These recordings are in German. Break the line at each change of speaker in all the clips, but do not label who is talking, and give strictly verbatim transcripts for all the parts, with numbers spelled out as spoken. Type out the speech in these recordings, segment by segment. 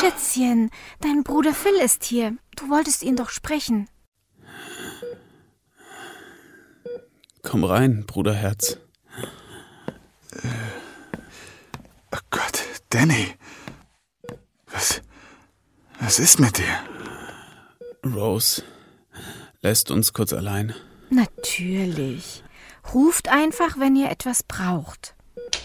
Schätzchen, dein Bruder Phil ist hier. Du wolltest ihn doch sprechen.
Komm rein, Bruderherz.
Äh, oh Gott, Danny. Was, was ist mit dir?
Rose, lässt uns kurz allein.
Natürlich. Ruft einfach, wenn ihr etwas braucht.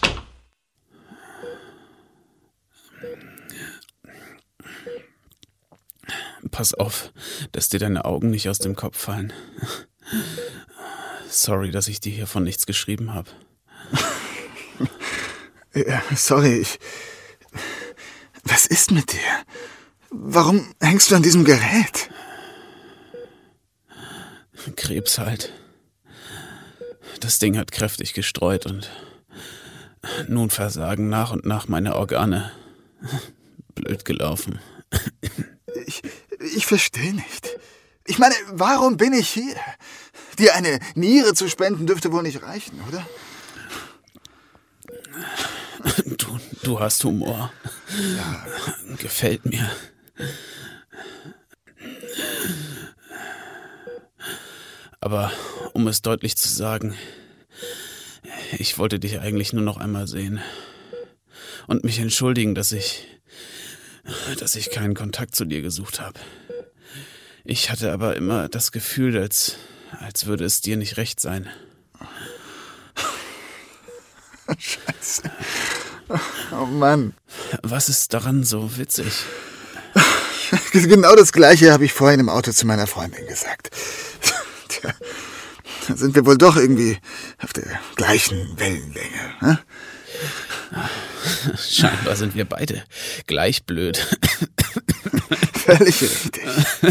Pass auf, dass dir deine Augen nicht aus dem Kopf fallen. Sorry, dass ich dir hiervon nichts geschrieben habe.
Ja, sorry, ich... Was ist mit dir? Warum hängst du an diesem Gerät?
Krebs halt. Das Ding hat kräftig gestreut und nun versagen nach und nach meine Organe. Blöd gelaufen.
Ich, ich verstehe nicht. Ich meine, warum bin ich hier? Dir eine Niere zu spenden dürfte wohl nicht reichen, oder?
Du, du hast Humor.
Ja.
Gefällt mir. Aber um es deutlich zu sagen, ich wollte dich eigentlich nur noch einmal sehen und mich entschuldigen, dass ich, dass ich keinen Kontakt zu dir gesucht habe. Ich hatte aber immer das Gefühl, als, als würde es dir nicht recht sein.
Scheiße. Oh Mann.
Was ist daran so witzig?
Genau das Gleiche habe ich vorhin im Auto zu meiner Freundin gesagt. Tja, da sind wir wohl doch irgendwie auf der gleichen Wellenlänge. Hm?
Scheinbar sind wir beide gleich blöd.
Völlig richtig.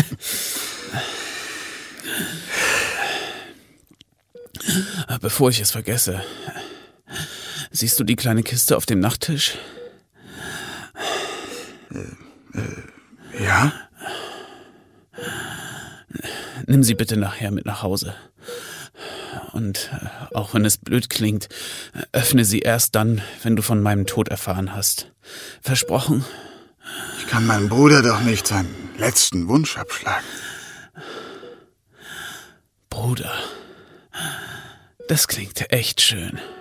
Bevor ich es vergesse, siehst du die kleine Kiste auf dem Nachttisch?
Äh, äh, ja?
Nimm sie bitte nachher mit nach Hause. Und äh, auch wenn es blöd klingt, öffne sie erst dann, wenn du von meinem Tod erfahren hast. Versprochen?
Ich kann meinem Bruder doch nicht seinen letzten Wunsch abschlagen.
Bruder, das klingt echt schön.